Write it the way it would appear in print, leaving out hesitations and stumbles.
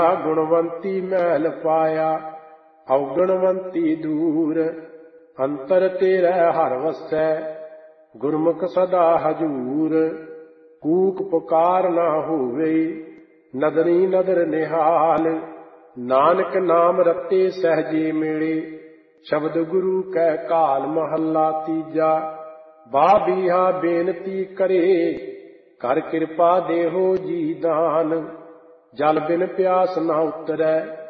ਗੁਣਵੰਤੀ ਮੈਲ ਪਾਇਆ, ਔਗਣਵੰਤੀ ਦੂਰ। ਅੰਤਰ ਤੇਰੇ ਹਰ ਵਸੈ, ਗੁਰਮੁਖ ਸਦਾ ਹਜੂਰ। ਕੂਕ ਪੁਕਾਰ ਨਾ ਹੋਵੇ, ਨਦਰੀ ਨਦਰ ਨਿਹਾਲ। ਨਾਨਕ ਨਾਮ ਰਤੇ ਸਹਿਜੇ ਮਿਲੇ, ਸ਼ਬਦ ਗੁਰੂ ਕੈ ਕਾਲ। ਮਹੱਲਾ ਤੀਜਾ। ਬਾਬੀਹਾ ਬੇਨਤੀ ਕਰੇ, ਕਰ ਕਿਰਪਾ ਦੇਹੋ ਜੀ ਦਾਨ। ਜਲ ਬਿਨ ਪਿਆਸ ਨਾ ਉਤਰੈ,